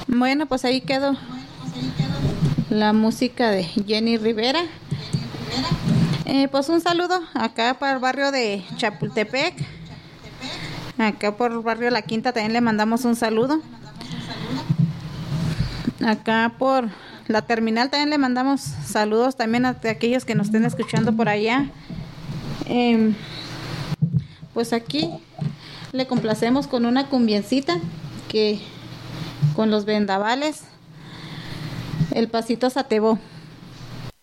Bueno, pues ahí quedó la música de Jenny Rivera. Pues un saludo acá para el barrio de Chapultepec. Acá por el barrio La Quinta también le mandamos un saludo. Acá por la terminal también le mandamos saludos también a aquellos que nos estén escuchando por allá. Pues aquí le complacemos con una cumbiencita que con los vendavales, el pasito Satebó.